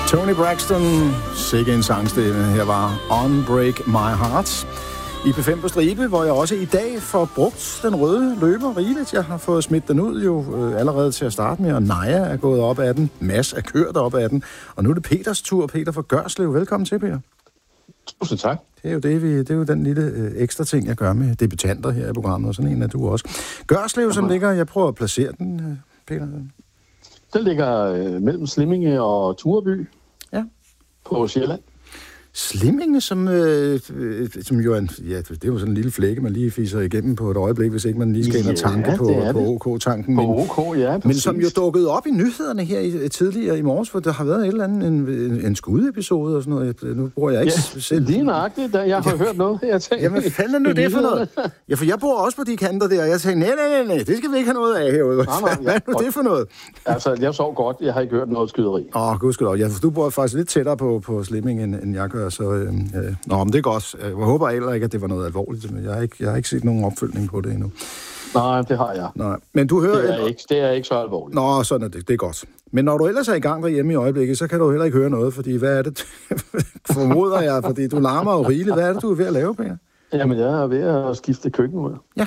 Toni Braxton, sikke en sangstemme. Her var On Break My Heart. I P5 på stribe, hvor jeg også i dag får brugt den røde løber rigeligt. Jeg har fået smidt den ud jo allerede til at starte med, og Naja er gået op ad den. Mads er kørt op ad den. Og nu er det Peters tur. Peter fra Gørslev. Velkommen til, Peter. Tusind tak. Det er jo det er jo den lille ekstra ting, jeg gør med debutanter her i programmet, og sådan en er du også. Gørslev, som ligger, jeg prøver at placere den, Peter. Den ligger mellem Slimminge og Tureby. Ja. På Sjælland. Slimminge, som jo er en, ja, det er jo sådan en lille flække, man lige fiser igennem på et øjeblik, hvis ikke man lige skal ind og tanke på OK-tanken. På OK, ja, præcis. Men som jo dukkede op i nyhederne her tidligere i morges, for der har været et eller andet, en skudepisode og sådan noget. Nu bruger jeg ikke selv. Lige nøjagtigt, da jeg har hørt noget. Jeg tænkte, jamen, hvad fanden er nu det for noget? Ja, for jeg bor også på de kanter der, og jeg tænkte, nej, det skal vi ikke have noget af herude. Hvad er nu det for noget? Altså, jeg sov godt. Jeg har ikke hørt noget skyderi. Gudskelov. Ja, for du bor faktisk lidt tættere på Slimming, end jeg gør, så men det er godt. Jeg håber heller ikke, at det var noget alvorligt, men jeg har ikke set nogen opfølgning på det endnu. Nej, det har jeg. Nej, men du hører... Det er ikke så alvorligt. Nå, sådan er det. Det er godt. Men når du ellers er i gang derhjemme i øjeblikket, så kan du heller ikke høre noget, fordi hvad er det, formoder jeg, fordi du larmer jo rigeligt. Hvad er det, du er ved at lave, Peter? Jamen, jeg er ved at skifte køkken ud. Ja.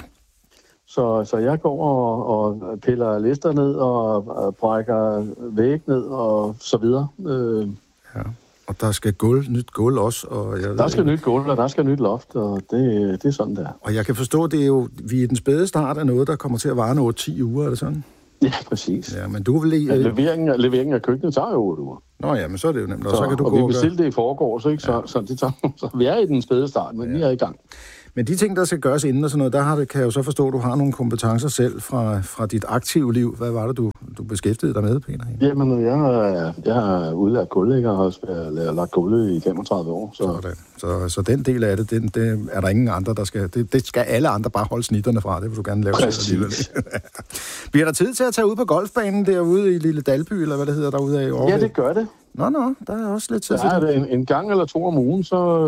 Så jeg går og piller lister ned og brækker væg ned og så videre. Ja. Og der skal nyt gulv også. Og der skal nyt gulv, og der skal nyt loft, og det er sådan der. Og jeg kan forstå, det er jo, vi er i den spæde start af noget, der kommer til at vare 8-10 uger, er det sådan? Ja, præcis. Ja, men du vil lige... Leveringen af køkkenet tager jo 8 uger. Nå ja, men så er det jo nemt. Og så kan du og gå vi bestilte det i forgårs, ikke? Så det tager, så vi er i den spæde start, men vi er i gang. Men de ting, der skal gøres inden og sådan noget, kan jeg jo så forstå, at du har nogle kompetencer selv fra dit aktive liv. Hvad var det, du beskæftigede dig med, Peter? Jamen, jeg har udlært gulvlægger og har lagt gulv i 35 år. Så den del af det er der ingen andre, der skal... Det skal alle andre bare holde snitterne fra. Det vil du gerne lave selv alligevel. Bliver der tid til at tage ud på golfbanen derude i Lille Dalby, eller hvad det hedder derude af i Aarhus? Ja, det gør det. Nå, der er også lidt tid til det. Ja, en gang eller 2 om ugen,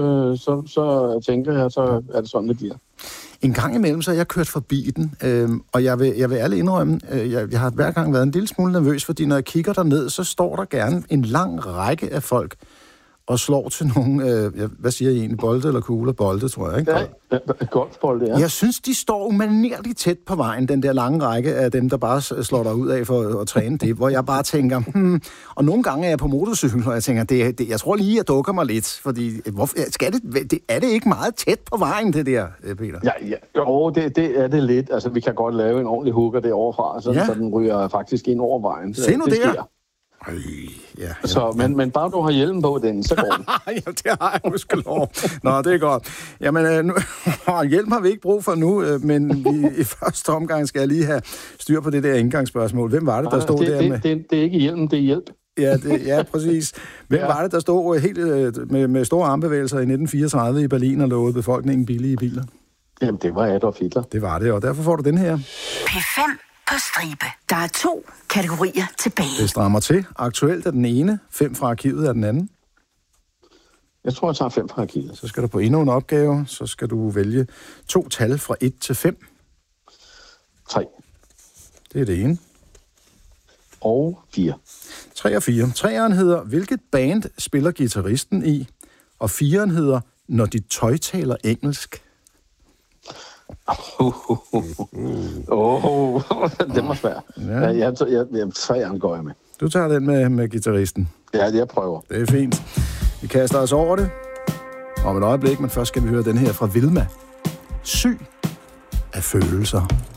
så tænker jeg, så er det sådan, det bliver. En gang imellem, så har jeg kørt forbi den, og jeg vil ærligt indrømme, jeg har hver gang været en lille smule nervøs, fordi når jeg kigger derned, så står der gerne en lang række af folk og slår til nogle, hvad siger I egentlig, bolde eller kugler? Bolde, tror jeg, ikke? Ja, golfbolde, ja. Jeg synes, de står umanerligt tæt på vejen, den der lange række af dem, der bare slår dig ud af for at træne det, hvor jeg bare tænker, og nogle gange er jeg på motorcykel, og jeg tænker, jeg tror lige, jeg dukker mig lidt, fordi er det ikke meget tæt på vejen, det der, Peter? Ja. Jo, det er det lidt. Altså, vi kan godt lave en ordentlig hooker derovre så den ryger faktisk ind over vejen. Se nu det der. Ja. Så, men bare du har hjelmen på den, så går den. Ja, det har jeg måske lov. Nå, det er godt. Jamen, hjelm har vi ikke brug for nu, men i første omgang skal jeg lige have styr på det der indgangsspørgsmål. Hvem var det, der stod der med... Det er ikke hjelmen, det er hjælp. Ja, præcis. Hvem var det, der stod helt med store armbevægelser i 1934 i Berlin og lovede befolkningen billige biler? Jamen, det var Adolf Hitler. Det var det, og derfor får du den her. P5 på stribe. Der er 2 kategorier tilbage. Det strammer til. Aktuelt er den ene, 5 fra arkivet er den anden. Jeg tror, jeg tager 5 fra arkivet. Så skal du på endnu en opgave, så skal du vælge 2 tal fra 1 til 5. 3. Det er det ene. Og 4. 3 og 4. 3'eren hedder, hvilket band spiller guitaristen i? Og 4'eren hedder, når dit tøj taler engelsk. Den var svær. Ja. 3'eren går jeg med. Du tager den med guitaristen. Ja, jeg prøver. Det er fint. Vi kaster os over det. Om et øjeblik, men først skal vi høre den her fra Vilma. Syg af følelser.